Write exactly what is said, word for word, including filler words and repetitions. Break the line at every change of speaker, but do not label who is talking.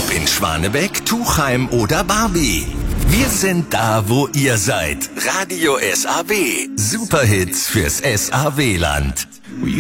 Ob in Schwanebeck, Tuchheim oder Barbie. Wir sind da, wo ihr seid. Radio S A W. Superhits fürs S A W-Land.